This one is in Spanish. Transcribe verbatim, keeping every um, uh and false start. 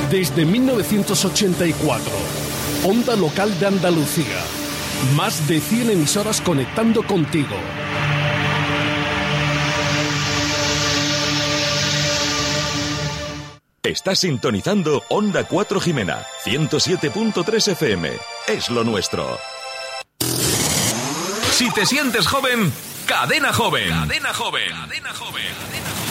Desde mil novecientos ochenta y cuatro, Onda Local de Andalucía. Más de cien emisoras conectando contigo. Estás sintonizando Onda cuatro Jimena, ciento siete punto tres F M. Es lo nuestro. Si te sientes joven, Cadena Joven. Cadena Joven. Cadena Joven. Cadena Joven.